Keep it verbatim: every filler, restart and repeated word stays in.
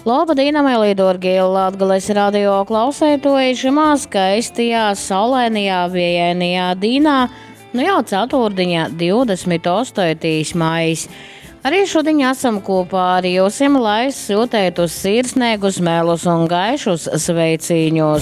Labdien, Elīdorgija, Latgales radio klausētoji šimā skaistajā, saulainajā, vējainajā dīnā, nu jau ceturtdiņā, divdesmit astotais maijs. Arī šodien esam kopā ar jums, lai sūtētu sirsnīgus, melus un gaišus sveiciņus.